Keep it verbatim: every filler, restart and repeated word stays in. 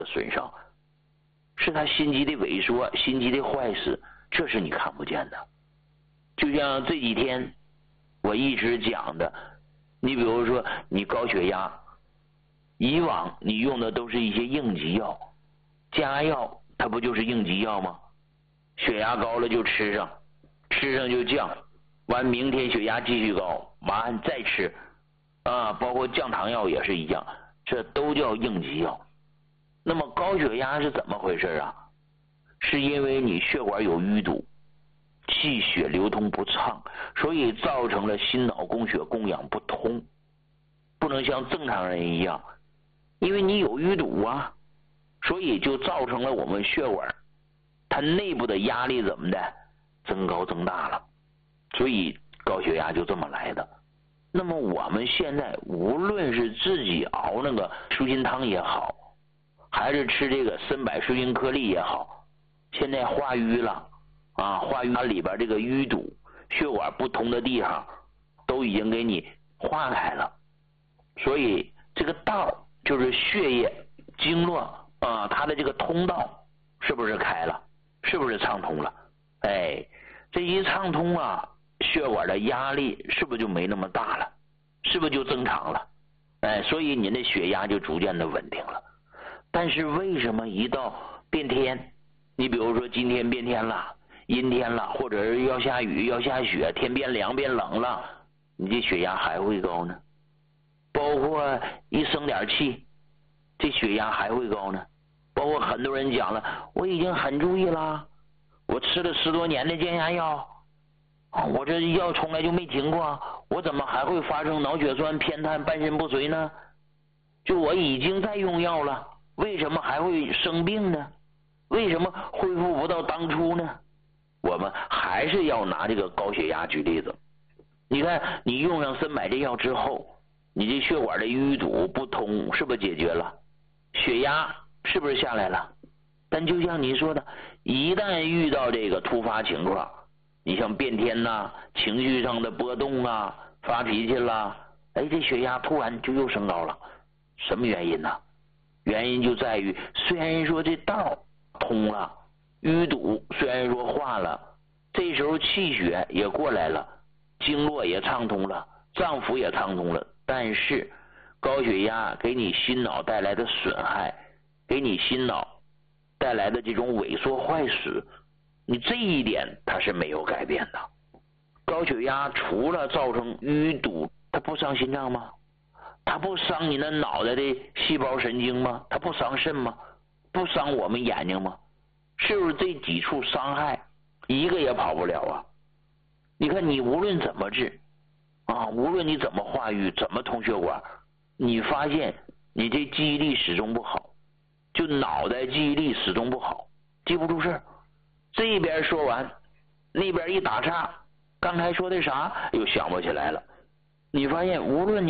损伤，是他心肌的萎缩、心肌的坏死，这是你看不见的。就像这几天我一直讲的，你比如说你高血压，以往你用的都是一些应急药，加药它不就是应急药吗？血压高了就吃上，吃上就降，完明天血压继续高，马上再吃啊，包括降糖药也是一样，这都叫应急药。那么高血压是怎么回事啊？是因为你血管有淤堵，气血流通不畅，所以造成了心脑供血供氧不通，不能像正常人一样，因为你有淤堵啊，所以就造成了我们血管它内部的压力怎么的增高增大了，所以高血压就这么来的。那么我们现在无论是自己熬那个舒心汤也好，还是吃这个参柏舒心颗粒也好，现在化瘀了啊，化瘀里边这个淤堵血管不通的地方都已经给你化开了，所以这个道就是血液经络啊，它的这个通道是不是开了，是不是畅通了？哎，这一畅通啊，血管的压力是不是就没那么大了，是不是就正常了？哎，所以您的血压就逐渐的稳定了。但是为什么一到变天，你比如说今天变天了，阴天了，或者是要下雨要下雪，天变凉变冷了，你这血压还会高呢？包括一生点气，这血压还会高呢？包括很多人讲了，我已经很注意了，我吃了十多年的降压药，我这药从来就没停过，我怎么还会发生脑血栓偏瘫半身不遂呢？就我已经在用药了，为什么还会生病呢？为什么恢复不到当初呢？我们还是要拿这个高血压举例子。你看你用上参柏这药之后，你这血管的淤堵不通是不是解决了？血压是不是下来了？但就像你说的，一旦遇到这个突发情况，你像变天呐、情绪上的波动啊、发脾气啦，哎，这血压突然就又升高了，什么原因呢？原因就在于虽然说这道通了，淤堵虽然说化了，这时候气血也过来了，经络也畅通了，脏腑也畅通了，但是高血压给你心脑带来的损害，给你心脑带来的这种萎缩坏死，你这一点它是没有改变的。高血压除了造成淤堵，它不伤心脏吗？它不伤你那脑袋的细胞神经吗？它不伤肾吗？不伤我们眼睛吗？是不是这几处伤害一个也跑不了啊？你看你无论怎么治啊，无论你怎么化瘀怎么通血管，你发现你这记忆力始终不好，就脑袋记忆力始终不好，记不住事儿，这边说完那边一打岔，刚才说的啥又想不起来了。你发现无论你